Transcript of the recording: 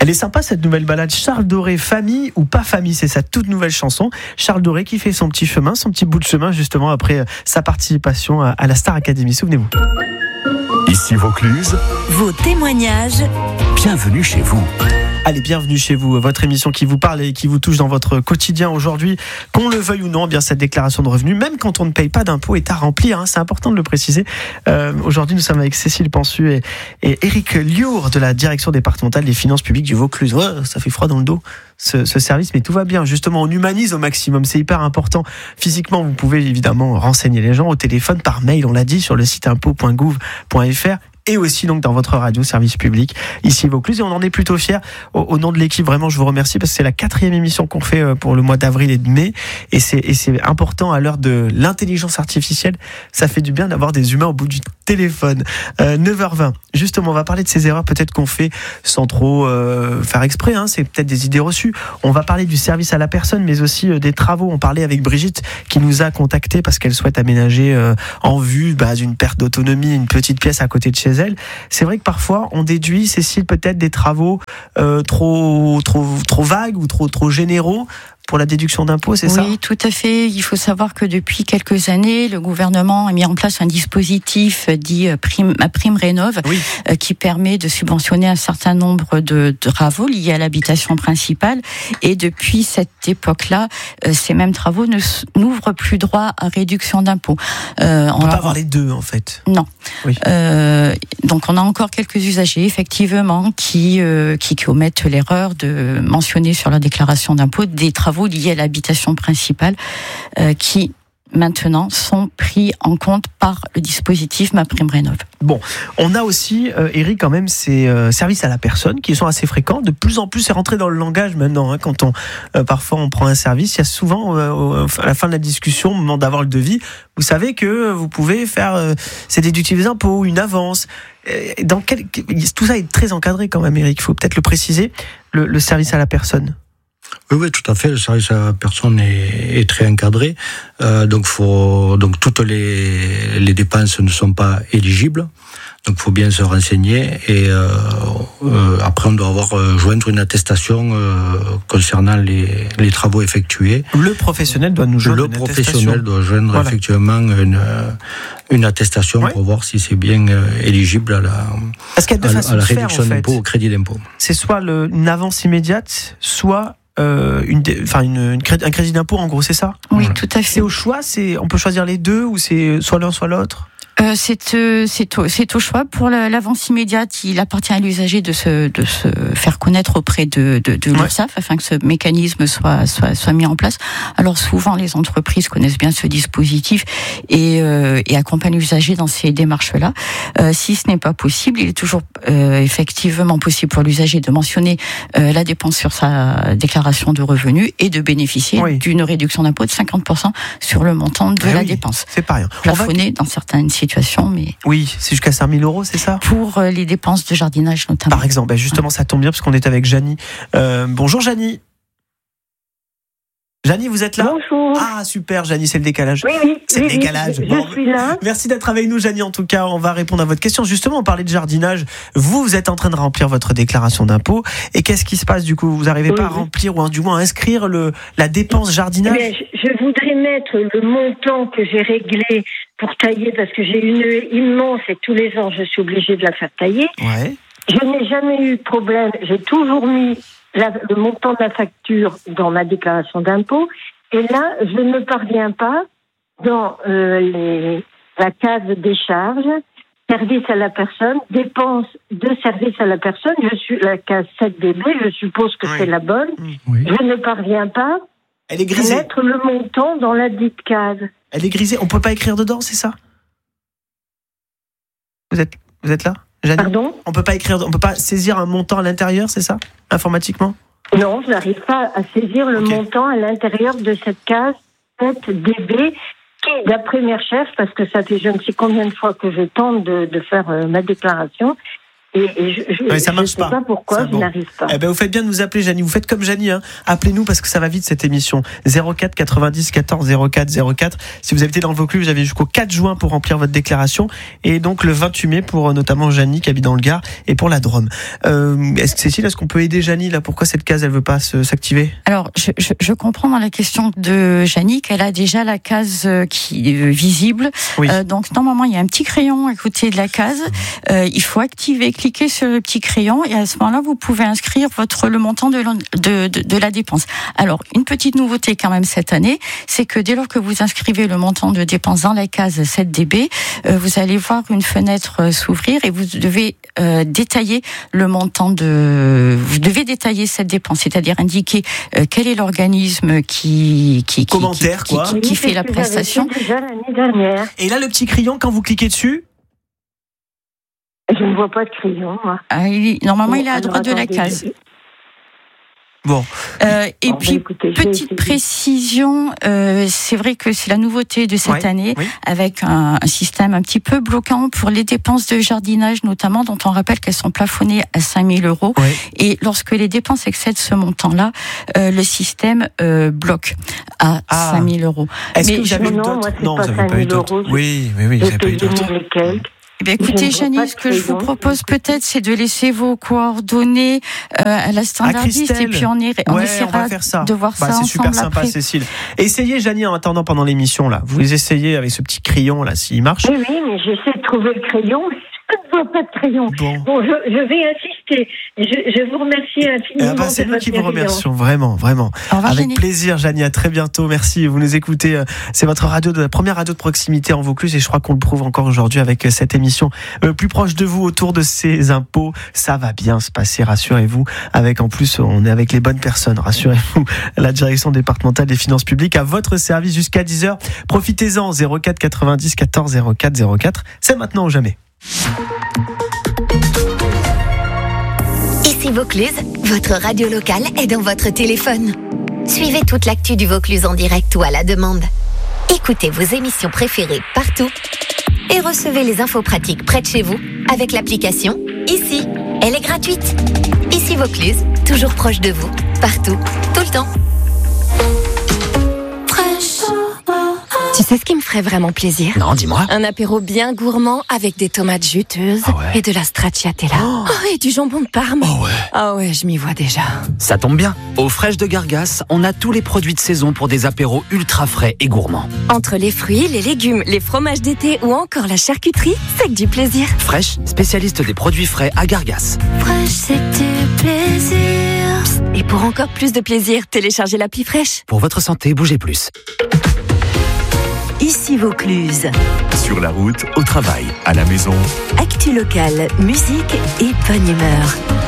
Elle est sympa cette nouvelle balade. Charles Doré, famille ou pas famille, c'est sa toute nouvelle chanson. Charles Doré qui fait son petit chemin, son petit bout de chemin justement après sa participation à la Star Academy. Souvenez-vous. Ici Vaucluse. Vos témoignages. Bienvenue chez vous. Allez, bienvenue chez vous, votre émission qui vous parle et qui vous touche dans votre quotidien aujourd'hui. Qu'on le veuille ou non, bien cette déclaration de revenus, même quand on ne paye pas d'impôts, est à remplir. C'est important de le préciser. Aujourd'hui, nous sommes avec Cécile Pensu et Éric Liour de la direction départementale des finances publiques du Vaucluse. Oh, ça fait froid dans le dos, ce service, mais tout va bien. Justement, on humanise au maximum. C'est hyper important. Physiquement, vous pouvez évidemment renseigner les gens au téléphone, par mail, on l'a dit, sur le site impôts.gouv.fr. Et aussi donc dans votre radio service public ici Vaucluse, et on en est plutôt fiers au nom de l'équipe. Vraiment, je vous remercie parce que c'est la 4e émission qu'on fait pour le mois d'avril et de mai, et c'est important à l'heure de l'intelligence artificielle. Ça fait du bien d'avoir des humains au bout du téléphone. 9h20, justement, on va parler de ces erreurs peut-être qu'on fait sans trop faire exprès, c'est peut-être des idées reçues. On va parler du service à la personne, mais aussi des travaux. On parlait avec Brigitte qui nous a contactés parce qu'elle souhaite aménager en vue d'une perte d'autonomie une petite pièce à côté de chez elle. C'est vrai que parfois on déduit, Cécile, peut-être des travaux trop vagues ou trop généraux pour la déduction d'impôt, c'est ça ? Oui, tout à fait. Il faut savoir que depuis quelques années, le gouvernement a mis en place un dispositif dit prime rénov, oui, qui permet de subventionner un certain nombre de travaux liés à l'habitation principale. Et depuis cette époque-là, ces mêmes travaux n'ouvrent plus droit à réduction d'impôt. On ne peut pas avoir les deux, en fait. Non. Oui. Donc on a encore quelques usagers, effectivement, qui commettent l'erreur de mentionner sur leur déclaration d'impôt des travaux liés à l'habitation principale qui maintenant sont pris en compte par le dispositif MaPrimeRénov. Bon, on a aussi, Eric, quand même ces services à la personne qui sont assez fréquents. De plus en plus, c'est rentré dans le langage maintenant. Quand parfois on prend un service, il y a souvent à la fin de la discussion, au moment d'avoir le devis, vous savez que vous pouvez faire ces déductibles des impôts, une avance. Tout ça est très encadré quand même, Eric. Il faut peut-être le préciser. Le service à la personne. Oui, tout à fait. Le service à la personne est très encadré. Donc toutes les dépenses ne sont pas éligibles. Donc, il faut bien se renseigner. Et après, on doit joindre une attestation concernant les travaux effectués. Le professionnel doit nous joindre une attestation. Le professionnel doit joindre effectivement une attestation, oui, pour voir si c'est bien éligible à la réduction d'impôt, au crédit d'impôt. C'est soit une avance immédiate, soit un crédit d'impôt, en gros, c'est ça ? Oui, voilà. Tout à fait. C'est au choix, on peut choisir les deux, ou c'est soit l'un, soit l'autre ? C'est au choix. Pour l'avance immédiate, il appartient à l'usager de se faire connaître auprès de l'URSSAF, afin que ce mécanisme soit mis en place. Alors souvent, les entreprises connaissent bien ce dispositif et accompagnent l'usager dans ces démarches-là. Si ce n'est pas possible, il est toujours effectivement possible pour l'usager de mentionner la dépense sur sa déclaration de revenus et de bénéficier, oui, d'une réduction d'impôt de 50% sur le montant de la dépense. C'est pas rien. Plafonné dans certaines situations, mais... Oui, c'est jusqu'à 5 000 €, c'est ça ? Pour les dépenses de jardinage, notamment. Par exemple, justement, ça tombe bien, parce qu'on est avec Janie. Bonjour, Janie. Janie, vous êtes là ? Bonjour. Ah, super, Janie, c'est le décalage. Oui. C'est le décalage. Je suis là. Merci d'être avec nous, Janie. En tout cas, on va répondre à votre question. Justement, on parlait de jardinage. Vous êtes en train de remplir votre déclaration d'impôt. Et qu'est-ce qui se passe, du coup ? Vous n'arrivez pas à remplir, ou du moins à inscrire la dépense jardinage ? Je voudrais mettre le montant que j'ai réglé pour tailler, parce que j'ai une haie immense et tous les ans, je suis obligée de la faire tailler. Ouais. Je n'ai jamais eu de problème. J'ai toujours mis le montant de la facture dans ma déclaration d'impôt. Et là, je ne parviens pas dans la case des charges, service à la personne, dépenses de service à la personne. Je suis la case 7DB, je suppose que c'est la bonne. Oui. Je ne parviens pas à mettre le montant dans la dite case. Elle est grisée. On ne peut pas écrire dedans, c'est ça ? Vous êtes là ? Janie ? Pardon ? On peut pas saisir un montant à l'intérieur, c'est ça, informatiquement ? Non, je n'arrive pas à saisir le montant à l'intérieur de cette case 7DB qui, d'après mes recherches, parce que ça fait je ne sais combien de fois que je tente de faire ma déclaration, Et ça marche je sais pas pourquoi je n'arrive pas. Eh ben, vous faites bien de nous appeler, Janie. Vous faites comme Janie, hein. Appelez-nous parce que ça va vite cette émission. 04 90 14 04 04. Si vous habitez dans le Vaucluse, vous avez jusqu'au 4 juin pour remplir votre déclaration. Et donc le 28 mai pour notamment Janie qui habite dans le Gard et pour la Drôme. Cécile, est-ce qu'on peut aider Janie là? Pourquoi cette case elle veut pas s'activer? Alors je comprends dans la question de Janie qu'elle a déjà la case qui est visible. Oui. Donc normalement il y a un petit crayon à côté de la case. Il faut cliquer sur le petit crayon et à ce moment-là vous pouvez inscrire le montant de la dépense. Alors une petite nouveauté quand même cette année, c'est que dès lors que vous inscrivez le montant de dépense dans la case 7DB, vous allez voir une fenêtre s'ouvrir et vous devez détailler le montant vous devez détailler cette dépense, c'est-à-dire indiquer quel est l'organisme qui fait la prestation. Déjà l'année dernière. Et là le petit crayon quand vous cliquez dessus? Je ne vois pas de crayon, moi. Normalement, il est à droite de la case. Bon. Et puis, petite précision, c'est vrai que c'est la nouveauté de cette année, avec un système un petit peu bloquant pour les dépenses de jardinage, notamment, dont on rappelle qu'elles sont plafonnées à 5 000 €. Oui. Et lorsque les dépenses excèdent ce montant-là, le système bloque à 5 000 €. Est-ce que vous avez eu d'autres? Non, vous n'avez pas eu d'autres. Oui, vous n'avez pas eu d'autres. Eh bien, écoutez, Janie, ce que je vous propose peut-être, c'est de laisser vos coordonnées à la standardiste et puis on essaiera de voir ça ensemble. C'est super sympa, après. Cécile. Essayez, Janie, en attendant pendant l'émission là. Vous les essayez avec ce petit crayon là, s'il marche. Oui, mais j'essaie de trouver le crayon. Je ne vois pas de crayon. Bon, je vais insister. Je vous remercie infiniment. C'est nous qui vous remercions, vraiment. Avec Janie. Plaisir, Janie. À très bientôt. Merci. Vous nous écoutez. C'est votre la première radio de proximité en Vaucluse et je crois qu'on le prouve encore aujourd'hui avec cette émission plus proche de vous autour de ces impôts. Ça va bien se passer, rassurez-vous. En plus, on est avec les bonnes personnes, rassurez-vous. La direction départementale des finances publiques à votre service jusqu'à 10h. Profitez-en. 04 90 14 04 04. C'est maintenant ou jamais. Ici Vaucluse, votre radio locale est dans votre téléphone. Suivez toute l'actu du Vaucluse en direct ou à la demande. Écoutez vos émissions préférées partout et recevez les infos pratiques près de chez vous avec l'application Ici. Elle est gratuite. Ici Vaucluse, toujours proche de vous, partout, tout le temps. Tu sais ce qui me ferait vraiment plaisir? Non, dis-moi. Un apéro bien gourmand avec des tomates juteuses et de la stracciatella. Et du jambon de Parme. Ah ouais, je m'y vois déjà. Ça tombe bien. Aux Fraîches de Gargas, on a tous les produits de saison pour des apéros ultra frais et gourmands. Entre les fruits, les légumes, les fromages d'été ou encore la charcuterie, c'est que du plaisir. Fraîche, spécialiste des produits frais à Gargas. Fraîche, c'est du plaisir. Psst, et pour encore plus de plaisir, téléchargez l'appli Fraîche. Pour votre santé, bougez plus. Ici Vaucluse. Sur la route, au travail, à la maison. Actu locale, musique et bonne humeur.